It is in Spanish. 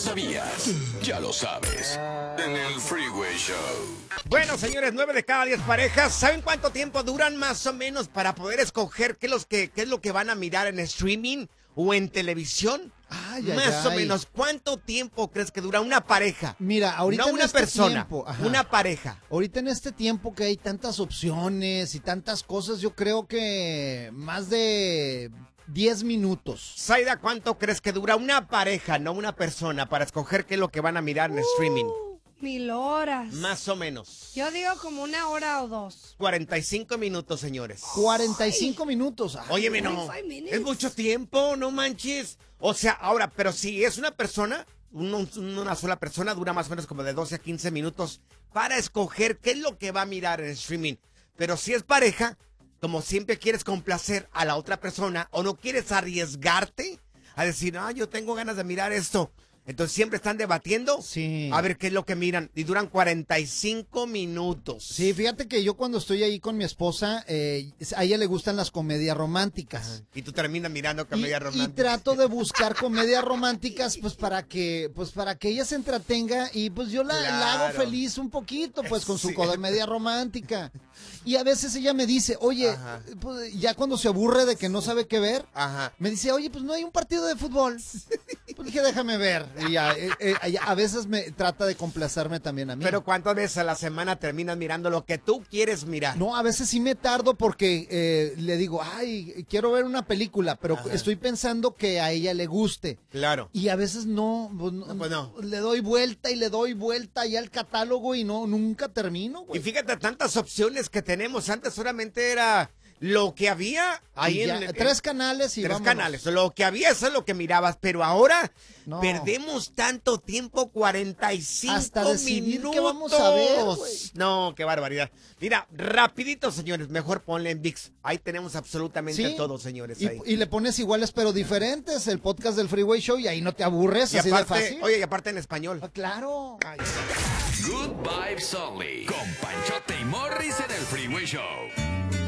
sabías? Ya lo sabes. En el Freeway Show. Bueno, señores, 9 de cada 10 parejas, ¿saben cuánto tiempo duran más o menos para poder escoger qué es lo que van a mirar en streaming o en televisión? Más o menos, ¿cuánto tiempo crees que dura una pareja? Mira, ahorita no en una este persona, tiempo, una pareja. Ahorita en este tiempo que hay tantas opciones y tantas cosas, yo creo que más de 10 minutos. Zaida, ¿cuánto crees que dura una pareja, no una persona, para escoger qué es lo que van a mirar en streaming? 1000 horas. Más o menos. Yo digo como 1 hora o 2. 45 minutos, señores. 45 minutos. Óyeme, no. 45 minutes. Es mucho tiempo, no manches. O sea, ahora, pero si es una persona, una sola persona, dura más o menos como de 12 a 15 minutos para escoger qué es lo que va a mirar en streaming. Pero si es pareja, como siempre quieres complacer a la otra persona o no quieres arriesgarte a decir, yo tengo ganas de mirar esto. Entonces siempre están debatiendo a ver qué es lo que miran y duran 45 minutos. Sí, fíjate que yo cuando estoy ahí con mi esposa, a ella le gustan las comedias románticas. Y tú terminas mirando comedias románticas. Y trato de buscar comedias románticas pues para que ella se entretenga y pues yo la hago feliz un poquito pues con su comedia romántica. Y a veces ella me dice, oye, pues, ya cuando se aburre de que no sabe qué ver, me dice, oye, pues no hay un partido de fútbol. Pues dije, déjame ver. Y a veces me trata de complacerme también a mí. Pero ¿cuántas veces a la semana terminas mirando lo que tú quieres mirar? No, a veces sí me tardo porque le digo, quiero ver una película, pero estoy pensando que a ella le guste. Claro. Y a veces no. Le doy vuelta ya al catálogo y nunca termino, güey. Y fíjate, tantas opciones que tenemos. Antes solamente era lo que había ahí tres canales y tres vámonos. canales. Lo que había, eso es lo que mirabas. Pero ahora perdemos tanto tiempo, 45 hasta decidir minutos. qué vamos a ver, güey. No, qué barbaridad. Mira, rapidito, señores, mejor ponle en ViX. Ahí tenemos absolutamente todo, señores. Y le pones iguales pero diferentes, el podcast del Freeway Show, y ahí no te aburres, así de fácil. Oye, y aparte en español. Claro. Good Vibes Only. Con Panchote y Morris en el Freeway Show.